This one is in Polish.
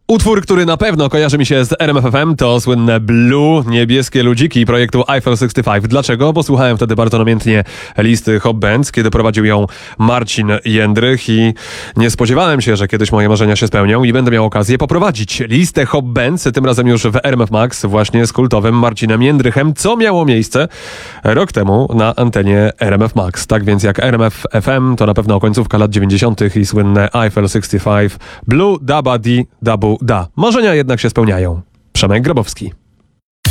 Utwór, który na pewno kojarzy mi się z RMF FM, to słynne Blue, niebieskie ludziki projektu Eiffel 65. Dlaczego? Bo słuchałem wtedy bardzo namiętnie listy Hop Bands, kiedy prowadził ją Marcin Jędrych i nie spodziewałem się, że kiedyś moje marzenia się spełnią i będę miał okazję poprowadzić listę Hop Bands, tym razem już w RMF Max, właśnie z kultowym Marcinem Jędrychem, co miało miejsce rok temu na antenie RMF Max. Tak więc jak RMF FM, to na pewno końcówka lat 90. i słynne Eiffel 65, Blue, Daba Di, Dabu Da. Marzenia jednak się spełniają. Przemek Grabowski.